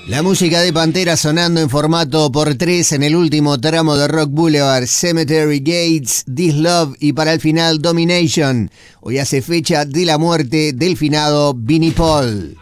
La música de Pantera sonando en formato por 3 en el último tramo de Rock Boulevard, Cemetery Gates, This Love y para el final Domination. Hoy hace fecha de la muerte del finado Vinnie Paul.